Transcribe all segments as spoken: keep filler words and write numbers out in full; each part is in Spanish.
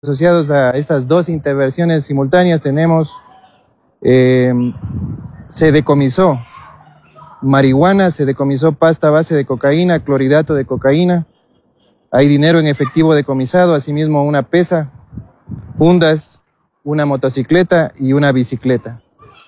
Asociados a estas dos intervenciones simultáneas tenemos, eh, se decomisó marihuana, se decomisó pasta base de cocaína, clorhidrato de cocaína, hay dinero en efectivo decomisado, asimismo una pesa, fundas, una motocicleta y una bicicleta.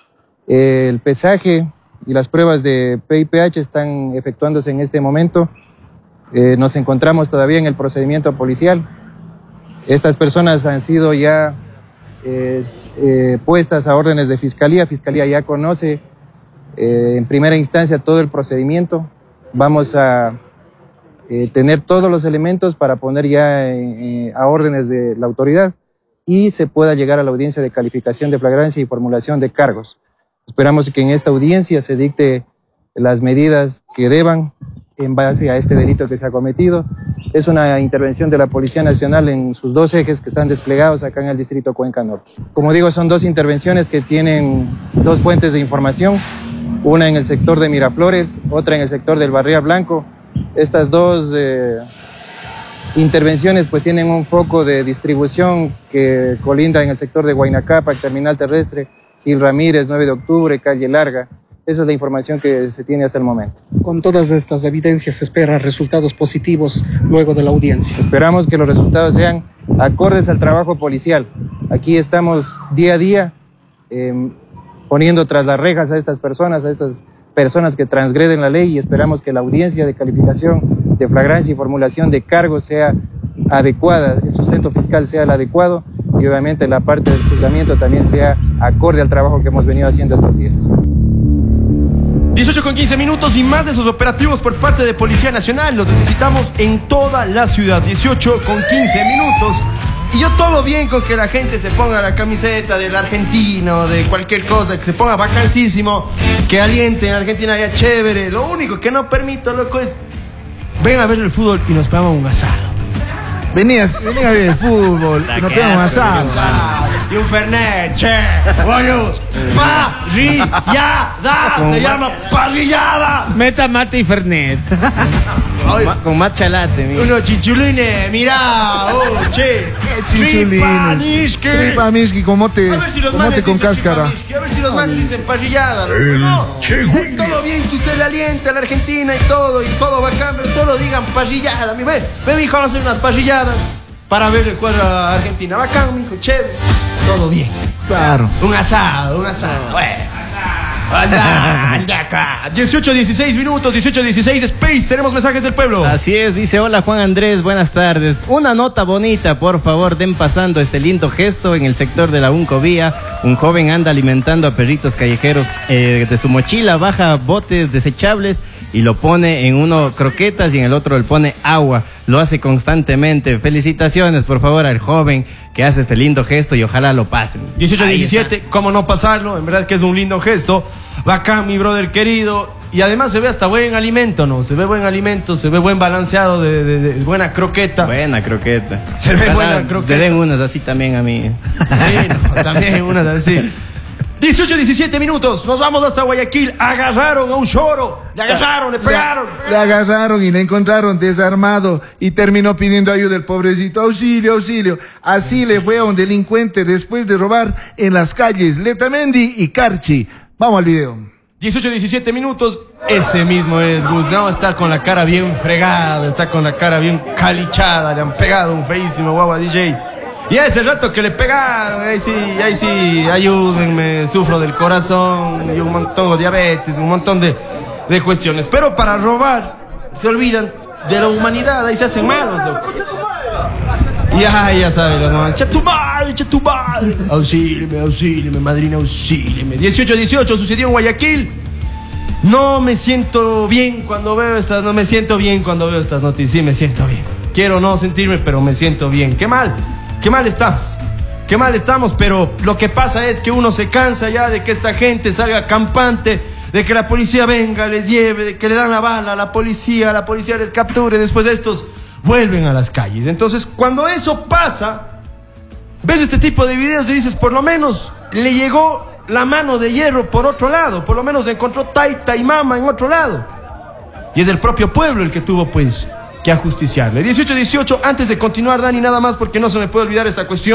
El pesaje y las pruebas de P I P H están efectuándose en este momento. Eh, nos encontramos todavía en el procedimiento policial. Estas personas han sido ya eh, eh, puestas a órdenes de fiscalía. Fiscalía ya conoce eh, en primera instancia todo el procedimiento. Vamos a eh, tener todos los elementos para poner ya eh, a órdenes de la autoridad y se pueda llegar a la audiencia de calificación de flagrancia y formulación de cargos. Esperamos que en esta audiencia se dicte las medidas que deban en base a este delito que se ha cometido. Es una intervención de la Policía Nacional en sus dos ejes que están desplegados acá en el distrito Cuenca Norte. Como digo, son dos intervenciones que tienen dos fuentes de información, una en el sector de Miraflores, otra en el sector del Barrial Blanco. Estas dos eh, intervenciones pues tienen un foco de distribución que colinda en el sector de Huayna-Cápac, Terminal Terrestre, Gil Ramírez, nueve de octubre, Calle Larga. Esa es la información que se tiene hasta el momento. Con todas estas evidencias se esperan resultados positivos luego de la audiencia. Esperamos que los resultados sean acordes al trabajo policial. Aquí estamos día a día eh, poniendo tras las rejas a estas personas, a estas personas que transgreden la ley, y esperamos que la audiencia de calificación de flagrancia y formulación de cargos sea adecuada, el sustento fiscal sea el adecuado y obviamente la parte del juzgamiento también sea acorde al trabajo que hemos venido haciendo estos días. dieciocho con quince minutos y más de esos operativos por parte de Policía Nacional. Los necesitamos en toda la ciudad. dieciocho con quince minutos. Y yo todo bien con que la gente se ponga la camiseta del argentino, de cualquier cosa, que se ponga vacancísimo, que aliente en Argentina ya chévere. Lo único que no permito, loco, es ven a ver el fútbol y nos pegamos un asado. Venías, venía a ver el fútbol, y nos pegamos un asado. Y un fernet, che, boludo. Parrillada, se llama parrillada. Meta, mate y fernet. Ay, Con matcha latte, mira. unos chinchulines, mirá, oh, che. ¿Qué chinchulines? Tripa miski con mote, A ver si los con, manes mote con dicen cáscara. tripa, a ver si los manes dicen parrillada. No, todo bien que usted le aliente a la Argentina y todo, y todo bacán, pero solo digan parrillada. Mi ve, ve, mijo, vamos a hacer unas parrilladas para ver el cuadro a Argentina. Bacán, mijo, chévere. Todo bien. Claro. Un asado, un asado. Bueno. Anda, anda acá. dieciocho dieciséis minutos, dieciocho dieciséis Space. Tenemos mensajes del pueblo. Así es, dice: hola Juan Andrés, buenas tardes. Una nota bonita, por favor, den pasando este lindo gesto en el sector de la Uncovía. Un joven anda alimentando a perritos callejeros eh, de su mochila, baja botes desechables y lo pone en uno croquetas y en el otro le pone agua. Lo hace constantemente. Felicitaciones, por favor, al joven que hace este lindo gesto y ojalá lo pasen. dieciocho diecisiete, cómo no pasarlo, en verdad que es un lindo gesto. Bacán, mi brother querido. Y además se ve hasta buen alimento, ¿no? Se ve buen alimento, se ve buen balanceado de, de, de buena croqueta. Buena croqueta. Se ve Ojalá buena croqueta. te den unas así también a mí. Sí, no, también unas así. dieciocho diecisiete minutos, nos vamos hasta Guayaquil. Agarraron a un choro, le agarraron, le pegaron. Le agarraron y le encontraron desarmado y terminó pidiendo ayuda el pobrecito. Auxilio, auxilio. Así le fue a un delincuente después de robar en las calles Letamendi y Carchi. Vamos al video. dieciocho diecisiete minutos, ese mismo es Gus, ¿no? Está con la cara bien fregada, está con la cara bien calichada, le han pegado un feísimo guagua D J. Y hace rato que le pegaron, ahí sí, ahí sí, ayúdenme, sufro del corazón, y un montón de diabetes, un montón de, de cuestiones. Pero para robar, se olvidan de la humanidad, ahí se hacen malos, loco. Y ay, ya saben los mamás, Chetumal, Chetumal. Auxílieme, auxílieme, madrina, auxílieme. dieciocho dieciocho sucedió en Guayaquil. No me siento bien cuando veo estas, no me siento bien cuando veo estas noticias. Sí, me siento bien. Quiero no sentirme, pero me siento bien. Qué mal, qué mal estamos. Qué mal estamos, pero lo que pasa es que uno se cansa ya de que esta gente salga campante, de que la policía venga, les lleve, de que le dan la bala a la policía, la policía les capture, después de estos vuelven a las calles. Entonces, cuando eso pasa, ves este tipo de videos y dices, por lo menos le llegó la mano de hierro por otro lado, por lo menos encontró taita y mama en otro lado. Y es el propio pueblo el que tuvo, pues, que ajusticiarle. dieciocho dieciocho, antes de continuar, Dani, nada más porque no se me puede olvidar esta cuestión.